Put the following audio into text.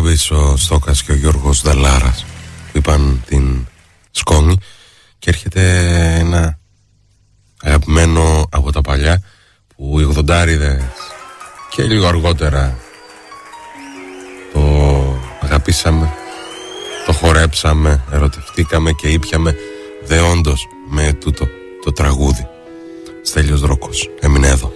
Μπάμπης, ο Στόκας και ο Γιώργος Δαλάρας που είπαν την σκόνη, και έρχεται ένα αγαπημένο από τα παλιά που οι ογδοντάριδες και λίγο αργότερα το αγαπήσαμε, το χορέψαμε, ερωτευτήκαμε και ήπιαμε δεόντως με τούτο το τραγούδι. Στέλιος Δρόκος έμεινε εδώ.